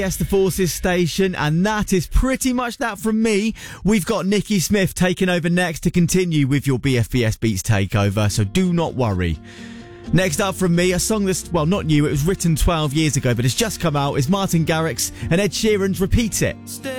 Yes, the Forces station, and that is pretty much that from me. We've got Nikki Smith taking over next to continue with your BFBS Beats takeover, so do not worry. Next up from me, a song that's, well, not new, it was written 12 years ago, but it's just come out, is Martin Garrix and Ed Sheeran's Repeat It.